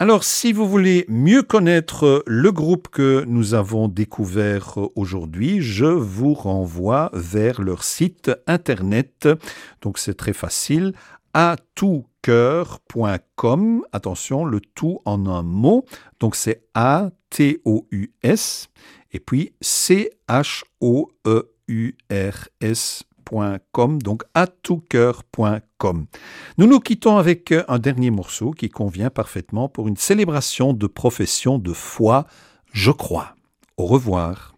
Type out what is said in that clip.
Alors, si vous voulez mieux connaître le groupe que nous avons découvert aujourd'hui, je vous renvoie vers leur site internet. Donc, c'est très facile. atoucœur.com. Attention, le tout en un mot. Donc, c'est A-T-O-U-S et puis C-H-O-E-U-R-S.com. Donc, atoucœur.com. Nous nous quittons avec un dernier morceau qui convient parfaitement pour une célébration de profession de foi, je crois. Au revoir.